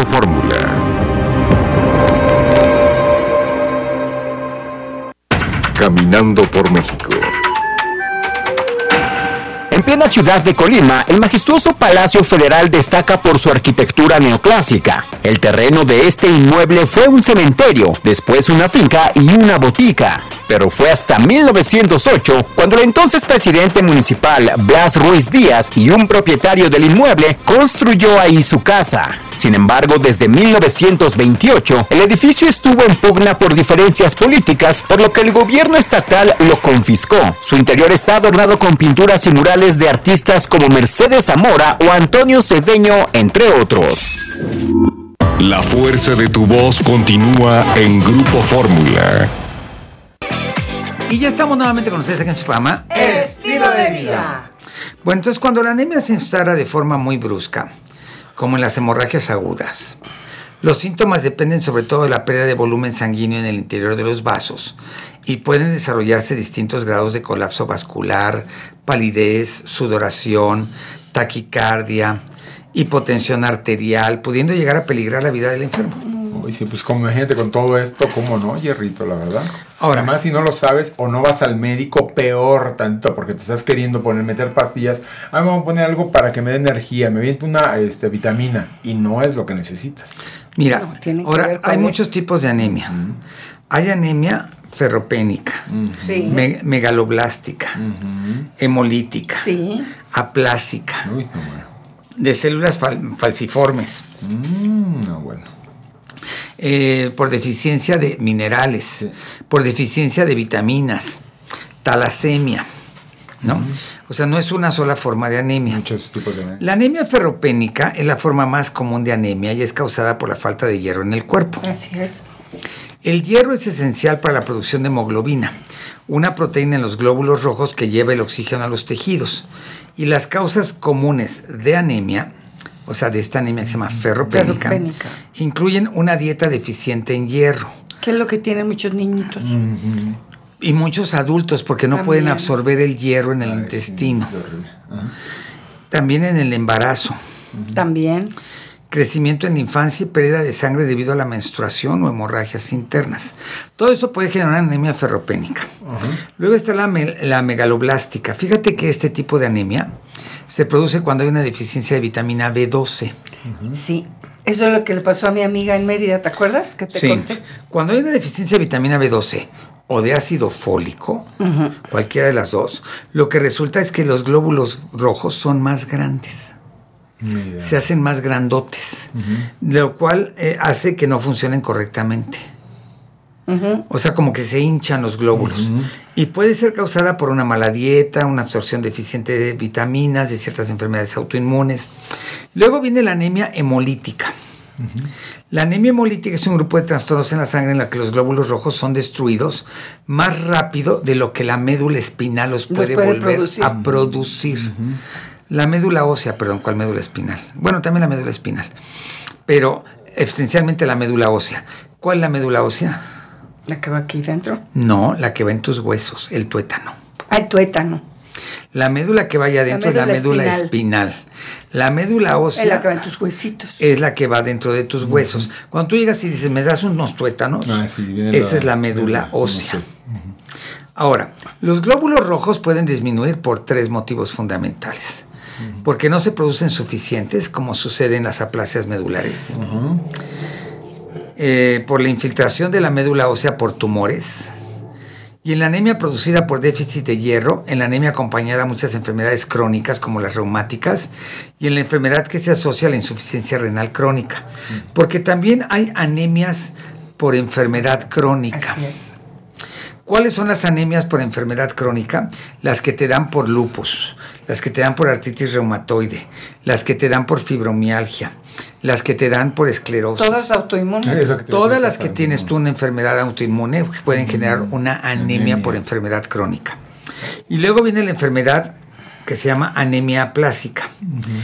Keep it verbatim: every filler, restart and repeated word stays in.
Fórmula. Caminando por México. En plena ciudad de Colima, el majestuoso Palacio Federal destaca por su arquitectura neoclásica. El terreno de este inmueble fue un cementerio, después una finca y una botica. Pero fue hasta mil novecientos ocho cuando el entonces presidente municipal Blas Ruiz Díaz y un propietario del inmueble construyó ahí su casa. Sin embargo, desde mil novecientos veintiocho, el edificio estuvo en pugna por diferencias políticas, por lo que el gobierno estatal lo confiscó. Su interior está adornado con pinturas y murales de artistas como Mercedes Zamora o Antonio Cedeño, entre otros. La fuerza de tu voz continúa en Grupo Fórmula. Y ya estamos nuevamente con ustedes aquí en su programa Estilo de Vida. Bueno, entonces cuando la anemia se instala de forma muy brusca, como en las hemorragias agudas, los síntomas dependen sobre todo de la pérdida de volumen sanguíneo en el interior de los vasos y pueden desarrollarse distintos grados de colapso vascular, palidez, sudoración, taquicardia, hipotensión arterial, pudiendo llegar a peligrar la vida del enfermo. Uy, sí, pues como imagínate con todo esto, ¿cómo no, Hierrito, la verdad? Ahora, además, si no lo sabes o no vas al médico, peor tanto, porque te estás queriendo poner, meter pastillas. Ah, me voy a poner algo para que me dé energía, me viento una este, vitamina, y no es lo que necesitas. Mira, No, tiene que ahora ver con hay eso. muchos tipos de anemia. Uh-huh. Hay anemia ferropénica, Uh-huh. Sí. me- megaloblástica, Uh-huh. hemolítica, Sí. aplásica, Uy, no, bueno. de células fal- falciformes, Mm, no, bueno. eh, por deficiencia de minerales, Sí. por deficiencia de vitaminas, talasemia, ¿no? Uh-huh. O sea, no es una sola forma de anemia. Muchos tipos de anemia. La anemia ferropénica es la forma más común de anemia y es causada por la falta de hierro en el cuerpo. Así es. El hierro es esencial para la producción de hemoglobina, una proteína en los glóbulos rojos que lleva el oxígeno a los tejidos. Y las causas comunes de anemia, o sea, de esta anemia que se llama ferropénica, Ferropénica. incluyen una dieta deficiente en hierro. ¿Qué es lo que tienen muchos niñitos? Uh-huh. Y muchos adultos, porque no También. pueden absorber el hierro en el Ay, intestino. sí, qué horrible. Ajá. También en el embarazo. También. Crecimiento en la infancia y pérdida de sangre debido a la menstruación o hemorragias internas. Todo eso puede generar anemia ferropénica. Ajá. Luego está la, me- la megaloblástica. Fíjate que este tipo de anemia se produce cuando hay una deficiencia de vitamina B doce. Sí. Eso es lo que le pasó a mi amiga en Mérida, ¿te acuerdas? Que te Sí, conté. cuando hay una deficiencia de vitamina B doce o de ácido fólico, Ujú. cualquiera de las dos, lo que resulta es que los glóbulos rojos son más grandes. Mira. Se hacen más grandotes, Ujú. lo cual eh, hace que no funcionen correctamente. Ujú. O sea, como que se hinchan los glóbulos. Ujú. Y puede ser causada por una mala dieta, una absorción deficiente de vitaminas, de ciertas enfermedades autoinmunes. Luego viene la anemia hemolítica. Uh-huh. La anemia hemolítica es un grupo de trastornos en la sangre en la que los glóbulos rojos son destruidos más rápido de lo que la médula espinal los Los puede, puede volver producir. a producir. Uh-huh. La médula ósea, perdón, ¿cuál médula espinal? Bueno, también la médula espinal, pero esencialmente la médula ósea. ¿Cuál es la médula ósea? La que va aquí dentro. No, la que va en tus huesos, el tuétano. Ay, tuétano. La médula que vaya adentro es la médula médula espinal. La médula ósea Es la que va en tus huesitos. es la que va dentro de tus huesos. Cuando tú llegas y dices, ¿me das unos tuétanos? Ah, sí, viene Esa la- es la médula médula ósea. ósea. Ahora, los glóbulos rojos pueden disminuir por tres motivos fundamentales. Porque no se producen suficientes, como sucede en las aplasias medulares. Uh-huh. Eh, por la infiltración de la médula ósea por tumores. Y en la anemia producida por déficit de hierro, en la anemia acompañada a muchas enfermedades crónicas como las reumáticas, y en la enfermedad que se asocia a la insuficiencia renal crónica. Porque también hay anemias por enfermedad crónica. Así es. ¿Cuáles son las anemias por enfermedad crónica? Las que te dan por lupus, las que te dan por artritis reumatoide, las que te dan por fibromialgia, las que te dan por esclerosis. Todas autoinmunes. Eso que te Todas decía, las que pasa, tienes ¿no? tú una enfermedad autoinmune pueden generar una anemia, Anemia. por enfermedad crónica. Y luego viene la enfermedad que se llama anemia aplásica.